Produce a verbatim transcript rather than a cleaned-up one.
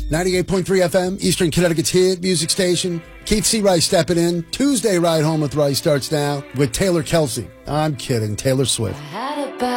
ninety-eight point three F M, Eastern Connecticut's hit music station. Keith C. Rice stepping in. Tuesday Ride Home with Rice starts now with Taylor Kelsey. I'm kidding. Taylor Swift.